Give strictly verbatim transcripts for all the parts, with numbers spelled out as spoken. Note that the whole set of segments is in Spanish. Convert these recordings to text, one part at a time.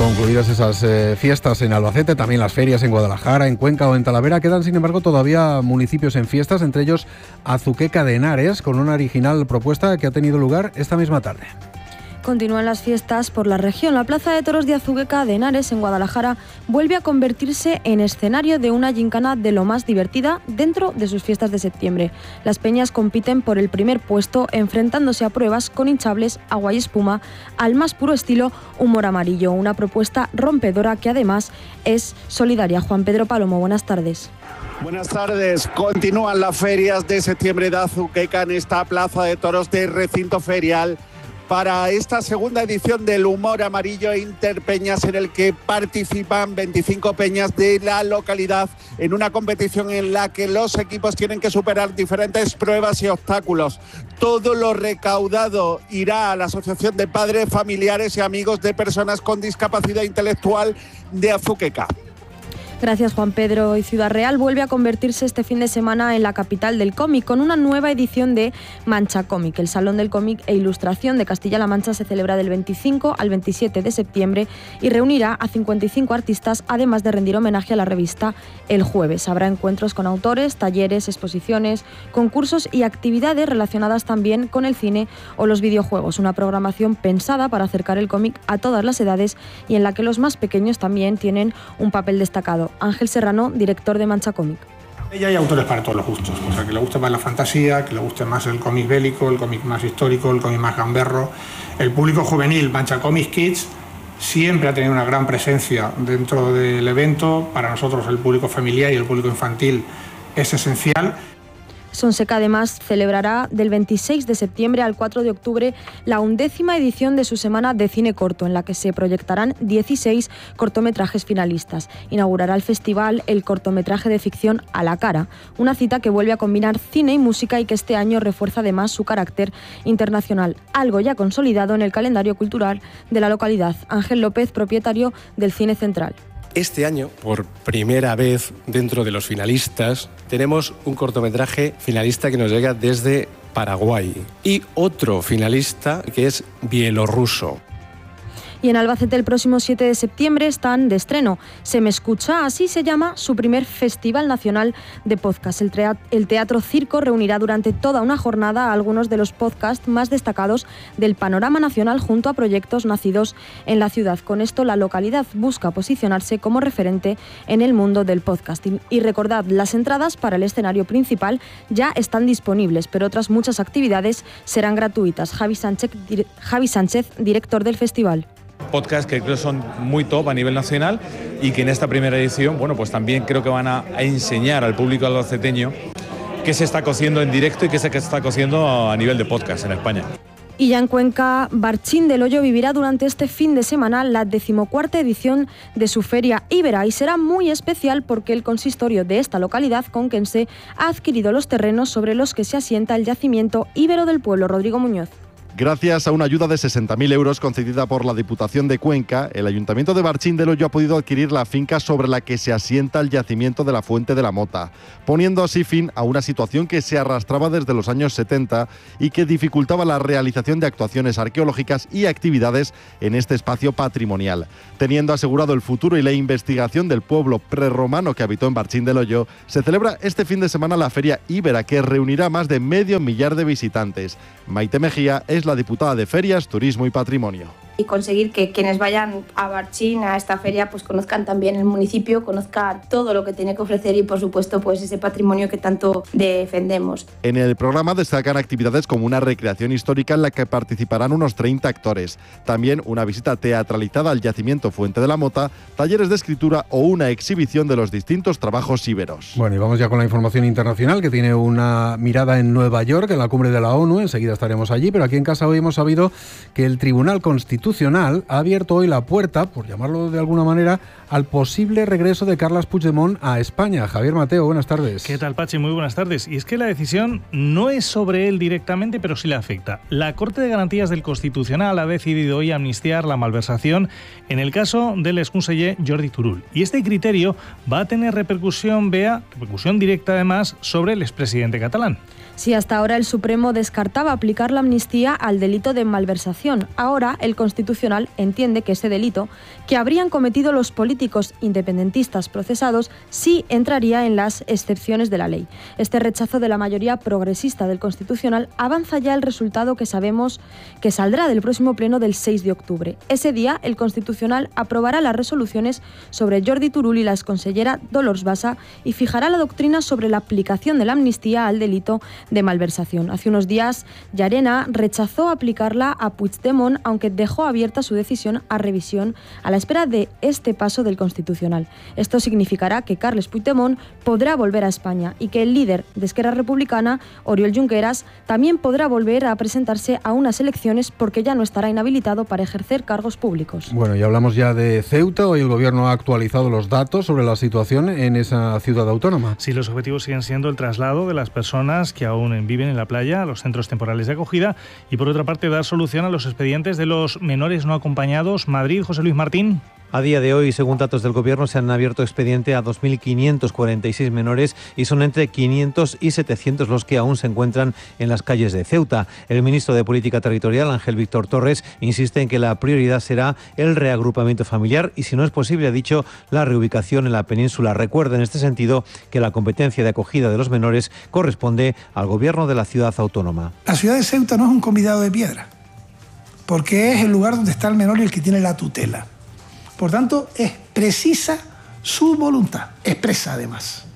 Concluidas esas eh, fiestas en Albacete, también las ferias en Guadalajara, en Cuenca o en Talavera, quedan sin embargo todavía municipios en fiestas, entre ellos Azuqueca de Henares, con una original propuesta que ha tenido lugar esta misma tarde. Continúan las fiestas por la región. La Plaza de Toros de Azuqueca de Henares, en Guadalajara, vuelve a convertirse en escenario de una gincana de lo más divertida dentro de sus fiestas de septiembre. Las peñas compiten por el primer puesto, enfrentándose a pruebas con hinchables, agua y espuma, al más puro estilo humor amarillo. Una propuesta rompedora que además es solidaria. Juan Pedro Palomo, buenas tardes. Buenas tardes. Continúan las ferias de septiembre de Azuqueca en esta Plaza de Toros de recinto ferial, para esta segunda edición del Humor Amarillo e Interpeñas, en el que participan veinticinco peñas de la localidad en una competición en la que los equipos tienen que superar diferentes pruebas y obstáculos. Todo lo recaudado irá a la Asociación de Padres, Familiares y Amigos de Personas con Discapacidad Intelectual de Azuqueca. Gracias, Juan Pedro. Y Ciudad Real vuelve a convertirse este fin de semana en la capital del cómic, con una nueva edición de Mancha Cómic. El Salón del Cómic e Ilustración de Castilla-La Mancha se celebra del veinticinco al veintisiete de septiembre y reunirá a cincuenta y cinco artistas, además de rendir homenaje a la revista el jueves. Habrá encuentros con autores, talleres, exposiciones, concursos y actividades relacionadas también con el cine o los videojuegos. Una programación pensada para acercar el cómic a todas las edades y en la que los más pequeños también tienen un papel destacado. Ángel Serrano, director de Mancha Cómic. Ya hay autores para todos los gustos, o sea, que le guste más la fantasía, que le guste más el cómic bélico, el cómic más histórico, el cómic más gamberro. El público juvenil, Mancha Comics Kids, siempre ha tenido una gran presencia dentro del evento. Para nosotros el público familiar y el público infantil es esencial. Sonseca además celebrará del veintiséis de septiembre al cuatro de octubre la undécima edición de su Semana de Cine Corto, en la que se proyectarán dieciséis cortometrajes finalistas. Inaugurará el festival el cortometraje de ficción A la cara, una cita que vuelve a combinar cine y música y que este año refuerza además su carácter internacional, algo ya consolidado en el calendario cultural de la localidad. Ángel López, propietario del Cine Central. Este año, por primera vez dentro de los finalistas, tenemos un cortometraje finalista que nos llega desde Paraguay y otro finalista que es bielorruso. Y en Albacete el próximo siete de septiembre están de estreno Se me escucha, así se llama su primer Festival Nacional de Podcast. El, trea- el Teatro Circo reunirá durante toda una jornada a algunos de los podcasts más destacados del panorama nacional junto a proyectos nacidos en la ciudad. Con esto la localidad busca posicionarse como referente en el mundo del podcasting. Y recordad, las entradas para el escenario principal ya están disponibles, pero otras muchas actividades serán gratuitas. Javi Sánchez, dir- Javi Sánchez, director del festival. Podcasts que creo son muy top a nivel nacional y que en esta primera edición, bueno, pues también creo que van a, a enseñar al público albaceteño qué se está cociendo en directo y qué se está cociendo a nivel de podcast en España. Y ya en Cuenca, Barchín del Hoyo vivirá durante este fin de semana la decimocuarta edición de su Feria Íbera y será muy especial porque el consistorio de esta localidad conquense ha adquirido los terrenos sobre los que se asienta el yacimiento íbero del pueblo. Rodrigo Muñoz. Gracias a una ayuda de sesenta mil euros concedida por la Diputación de Cuenca, el Ayuntamiento de Barchín del Hoyo ha podido adquirir la finca sobre la que se asienta el yacimiento de la Fuente de la Mota, poniendo así fin a una situación que se arrastraba desde los años setenta y que dificultaba la realización de actuaciones arqueológicas y actividades en este espacio patrimonial. Teniendo asegurado el futuro y la investigación del pueblo prerromano que habitó en Barchín del Hoyo, se celebra este fin de semana la Feria Íbera, que reunirá más de medio millar de visitantes. Maite Mejía es la diputada de Ferias, Turismo y Patrimonio. Y conseguir que quienes vayan a Barchín, a esta feria, pues conozcan también el municipio, conozcan todo lo que tiene que ofrecer y, por supuesto, pues ese patrimonio que tanto defendemos. En el programa destacan actividades como una recreación histórica en la que participarán unos treinta actores, también una visita teatralizada al yacimiento Fuente de la Mota, talleres de escritura o una exhibición de los distintos trabajos íberos. Bueno, y vamos ya con la información internacional, que tiene una mirada en Nueva York, en la cumbre de la ONU. Enseguida estaremos allí, pero aquí en casa hoy hemos sabido que el Tribunal Constitucional ha abierto hoy la puerta, por llamarlo de alguna manera, al posible regreso de Carles Puigdemont a España. Javier Mateo, buenas tardes. ¿Qué tal, Pachi? Muy buenas tardes. Y es que la decisión no es sobre él directamente, pero sí le afecta. La Corte de Garantías del Constitucional ha decidido hoy amnistiar la malversación en el caso del exconseller Jordi Turull. Y este criterio va a tener repercusión, vea, repercusión directa además, sobre el expresidente catalán. Si hasta ahora el Supremo descartaba aplicar la amnistía al delito de malversación, ahora el Constitucional entiende que ese delito que habrían cometido los políticos independentistas procesados sí entraría en las excepciones de la ley. Este rechazo de la mayoría progresista del Constitucional avanza ya el resultado que sabemos que saldrá del próximo pleno del seis de octubre. Ese día el Constitucional aprobará las resoluciones sobre Jordi Turull y la exconsellera Dolors Bassa y fijará la doctrina sobre la aplicación de la amnistía al delito de malversación. Hace unos días, Llarena rechazó aplicarla a Puigdemont, aunque dejó abierta su decisión a revisión a la espera de este paso del Constitucional. Esto significará que Carles Puigdemont podrá volver a España y que el líder de Esquerra Republicana, Oriol Junqueras, también podrá volver a presentarse a unas elecciones porque ya no estará inhabilitado para ejercer cargos públicos. Bueno, y hablamos ya de Ceuta. Hoy el Gobierno ha actualizado los datos sobre la situación en esa ciudad autónoma. Sí, los objetivos siguen siendo el traslado de las personas que aún viven en la playa a los centros temporales de acogida y, por otra parte, dar solución a los expedientes de los menores no acompañados. Madrid, José Luis Martín. A día de hoy, según datos del Gobierno, se han abierto expediente a dos mil quinientos cuarenta y seis menores y son entre quinientos y setecientos los que aún se encuentran en las calles de Ceuta. El ministro de Política Territorial, Ángel Víctor Torres, insiste en que la prioridad será el reagrupamiento familiar y, si no es posible, ha dicho, la reubicación en la península. Recuerda en este sentido que la competencia de acogida de los menores corresponde al Gobierno de la ciudad autónoma. La ciudad de Ceuta no es un convidado de piedra, porque es el lugar donde está el menor y el que tiene la tutela. Por tanto, es precisa su voluntad, expresa además.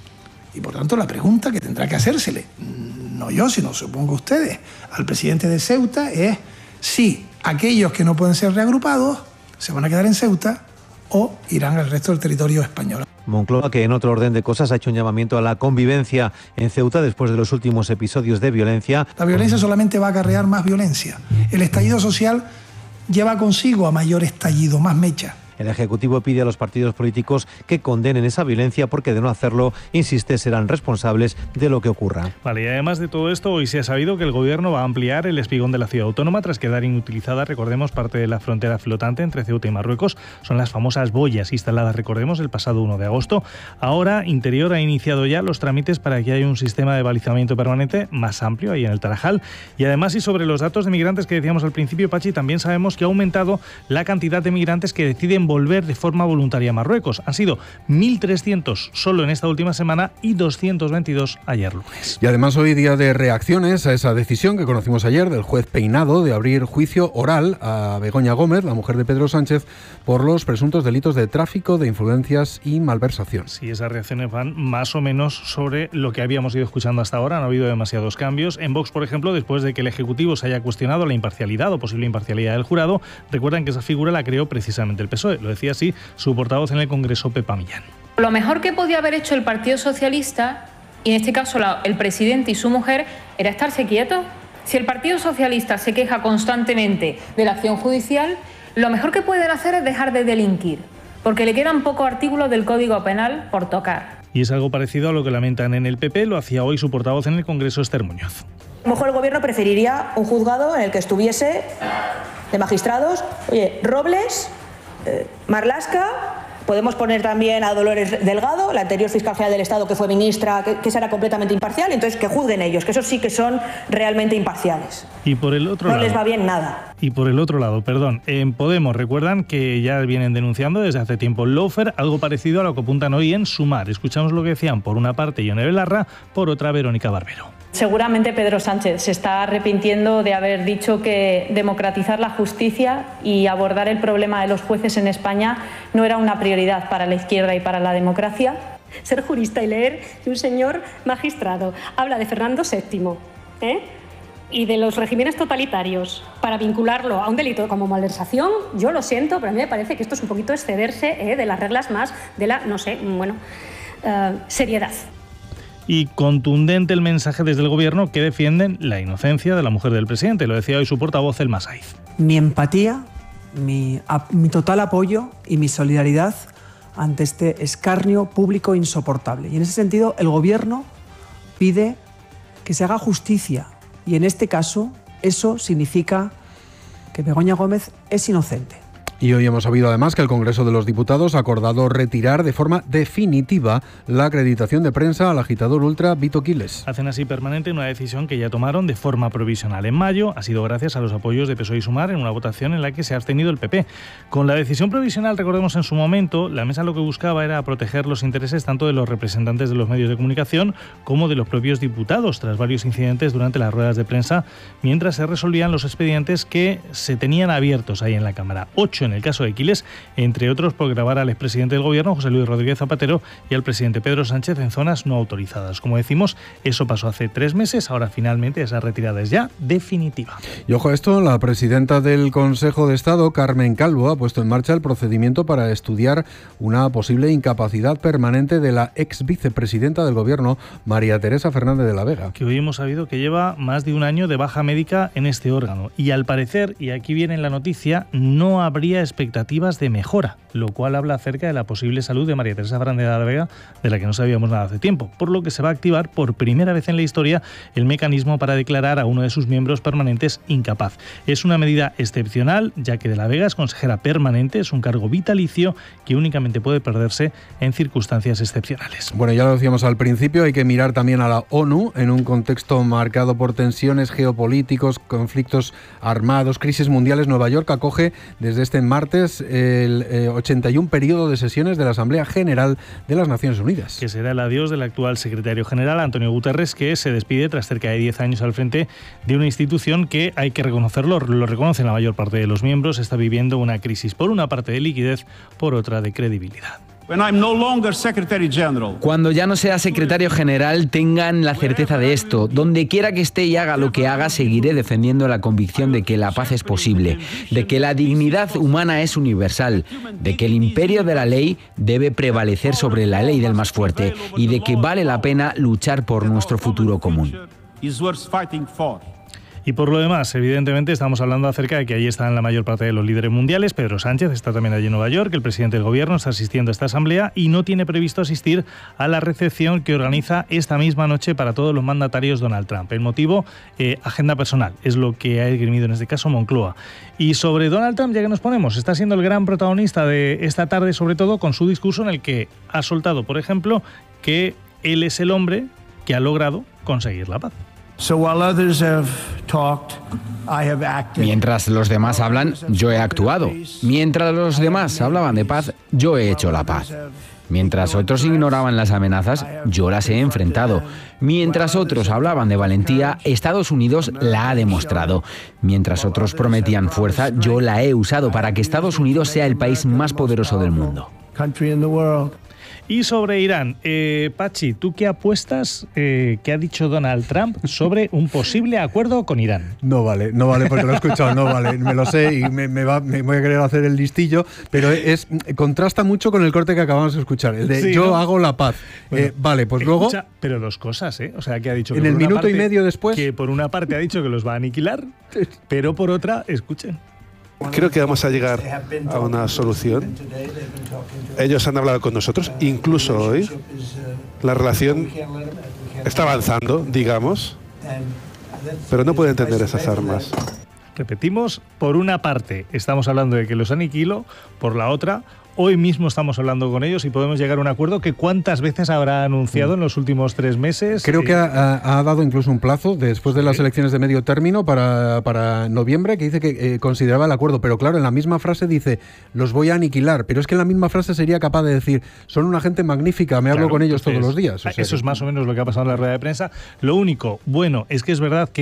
Y por tanto, la pregunta que tendrá que hacérsele, no yo, sino supongo ustedes, al presidente de Ceuta es si aquellos que no pueden ser reagrupados se van a quedar en Ceuta o irán al resto del territorio español. Moncloa, que en otro orden de cosas ha hecho un llamamiento a la convivencia en Ceuta después de los últimos episodios de violencia. La violencia solamente va a acarrear más violencia. El estallido social lleva consigo a mayor estallido, más mecha. El Ejecutivo pide a los partidos políticos que condenen esa violencia porque, de no hacerlo, insiste, serán responsables de lo que ocurra. Vale, y además de todo esto, hoy se ha sabido que el Gobierno va a ampliar el espigón de la ciudad autónoma tras quedar inutilizada, recordemos, parte de la frontera flotante entre Ceuta y Marruecos. Son las famosas boyas instaladas, recordemos, el pasado uno de agosto. Ahora, Interior ha iniciado ya los trámites para que haya un sistema de balizamiento permanente más amplio ahí en el Tarajal. Y además, y sobre los datos de migrantes que decíamos al principio, Pachi, también sabemos que ha aumentado la cantidad de migrantes que deciden volver de forma voluntaria a Marruecos. Han sido mil trescientos solo en esta última semana y doscientos veintidós ayer lunes. Y además hoy día de reacciones a esa decisión que conocimos ayer del juez Peinado de abrir juicio oral a Begoña Gómez, la mujer de Pedro Sánchez, por los presuntos delitos de tráfico de influencias y malversación. Sí, esas reacciones van más o menos sobre lo que habíamos ido escuchando hasta ahora. No ha habido demasiados cambios. En Vox, por ejemplo, después de que el Ejecutivo se haya cuestionado la imparcialidad o posible imparcialidad del jurado, recuerdan que esa figura la creó precisamente el P S O E. Lo decía así su portavoz en el Congreso, Pepa Millán. Lo mejor que podía haber hecho el Partido Socialista, y en este caso la, el presidente y su mujer, era estarse quietos. Si el Partido Socialista se queja constantemente de la acción judicial, lo mejor que pueden hacer es dejar de delinquir, porque le quedan pocos artículos del Código Penal por tocar. Y es algo parecido a lo que lamentan en el P P, lo hacía hoy su portavoz en el Congreso, Esther Muñoz. A lo mejor el Gobierno preferiría un juzgado en el que estuviese de magistrados, oye, Robles, eh, Marlaska, podemos poner también a Dolores Delgado, la anterior fiscal general del Estado que fue ministra, que, que será completamente imparcial, entonces que juzguen ellos, que esos sí que son realmente imparciales. Y por el otro no lado, les va bien nada. Y por el otro lado, perdón, en Podemos recuerdan que ya vienen denunciando desde hace tiempo el lawfare, algo parecido a lo que apuntan hoy en Sumar. Escuchamos lo que decían por una parte Ione Belarra, por otra Verónica Barbero. Seguramente Pedro Sánchez se está arrepintiendo de haber dicho que democratizar la justicia y abordar el problema de los jueces en España no era una prioridad para la izquierda y para la democracia. Ser jurista y leer de un señor magistrado habla de Fernando séptimo, ¿eh? y de los regímenes totalitarios para vincularlo a un delito como malversación, yo lo siento, pero a mí me parece que esto es un poquito excederse ¿eh? de las reglas más de la, no sé, bueno, uh, seriedad. Y contundente el mensaje desde el Gobierno que defienden la inocencia de la mujer del presidente. Lo decía hoy su portavoz, Elma Saiz. Mi empatía, mi, a, mi total apoyo y mi solidaridad ante este escarnio público insoportable. Y en ese sentido, el Gobierno pide que se haga justicia. Y en este caso, eso significa que Begoña Gómez es inocente. Y hoy hemos sabido además que el Congreso de los Diputados ha acordado retirar de forma definitiva la acreditación de prensa al agitador ultra Vito Quiles. Hacen así permanente una decisión que ya tomaron de forma provisional en mayo. Ha sido gracias a los apoyos de P S O E y Sumar en una votación en la que se ha abstenido el P P. Con la decisión provisional, recordemos en su momento, la mesa lo que buscaba era proteger los intereses tanto de los representantes de los medios de comunicación como de los propios diputados, tras varios incidentes durante las ruedas de prensa, mientras se resolvían los expedientes que se tenían abiertos ahí en la Cámara. Ocho en el caso de Quiles, entre otros por grabar al expresidente del Gobierno, José Luis Rodríguez Zapatero, y al presidente Pedro Sánchez en zonas no autorizadas. Como decimos, eso pasó hace tres meses, ahora finalmente esa retirada es ya definitiva. Y ojo a esto, la presidenta del Consejo de Estado, Carmen Calvo, ha puesto en marcha el procedimiento para estudiar una posible incapacidad permanente de la ex vicepresidenta del Gobierno, María Teresa Fernández de la Vega. Que hoy hemos sabido que lleva más de un año de baja médica en este órgano. Y al parecer, y aquí viene la noticia, no habría expectativas de mejora, lo cual habla acerca de la posible salud de María Teresa Fernández de la Vega, de la que no sabíamos nada hace tiempo, por lo que se va a activar por primera vez en la historia el mecanismo para declarar a uno de sus miembros permanentes incapaz. Es una medida excepcional, ya que de la Vega es consejera permanente, es un cargo vitalicio que únicamente puede perderse en circunstancias excepcionales. Bueno, ya lo decíamos al principio, hay que mirar también a la ONU en un contexto marcado por tensiones geopolíticos, conflictos armados, crisis mundiales. Nueva York acoge desde este martes el eh, ochenta y uno periodo de sesiones de la Asamblea General de las Naciones Unidas. Que será el adiós del actual secretario general, Antonio Guterres, que se despide tras cerca de diez años al frente de una institución que, hay que reconocerlo, lo reconocen la mayor parte de los miembros, está viviendo una crisis, por una parte de liquidez, por otra de credibilidad. Cuando ya no sea secretario general, tengan la certeza de esto. Donde quiera que esté y haga lo que haga, seguiré defendiendo la convicción de que la paz es posible, de que la dignidad humana es universal, de que el imperio de la ley debe prevalecer sobre la ley del más fuerte y de que vale la pena luchar por nuestro futuro común. Y por lo demás, evidentemente, estamos hablando acerca de que ahí están la mayor parte de los líderes mundiales. Pedro Sánchez está también allí en Nueva York, el presidente del Gobierno está asistiendo a esta asamblea y no tiene previsto asistir a la recepción que organiza esta misma noche para todos los mandatarios Donald Trump. El motivo, eh, agenda personal, es lo que ha esgrimido en este caso Moncloa. Y sobre Donald Trump, ya que nos ponemos, está siendo el gran protagonista de esta tarde, sobre todo con su discurso en el que ha soltado, por ejemplo, que él es el hombre que ha logrado conseguir la paz. Mientras los demás hablan, yo he actuado. Mientras los demás hablaban de paz, yo he hecho la paz. Mientras otros ignoraban las amenazas, yo las he enfrentado. Mientras otros hablaban de valentía, Estados Unidos la ha demostrado. Mientras otros prometían fuerza, yo la he usado para que Estados Unidos sea el país más poderoso del mundo. Y sobre Irán, eh, Pachi, ¿tú qué apuestas eh, que ha dicho Donald Trump sobre un posible acuerdo con Irán? No vale, no vale porque lo he escuchado, no vale, me lo sé y me, me, va, me voy a querer hacer el listillo, pero es contrasta mucho con el corte que acabamos de escuchar, el de sí, yo ¿no? hago la paz. Bueno, eh, vale, pues escucha, luego... Pero dos cosas, ¿eh? O sea, que ha dicho... Que en el minuto parte, y medio después... Que por una parte ha dicho que los va a aniquilar, pero por otra, escuchen. Creo que vamos a llegar a una solución. Ellos han hablado con nosotros, incluso hoy. La relación está avanzando, digamos, pero no pueden tener esas armas. Repetimos, por una parte estamos hablando de que los aniquilo, por la otra... Hoy mismo estamos hablando con ellos y podemos llegar a un acuerdo que ¿cuántas veces habrá anunciado en los últimos tres meses? Creo que ha, ha dado incluso un plazo después de las sí. elecciones de medio término para, para noviembre que dice que eh, consideraba el acuerdo, pero claro, en la misma frase dice los voy a aniquilar, pero es que en la misma frase sería capaz de decir son una gente magnífica, me hablo claro, con ellos entonces, todos los días. O sea, eso es más o menos lo que ha pasado en la rueda de prensa. Lo único, bueno, es que es verdad que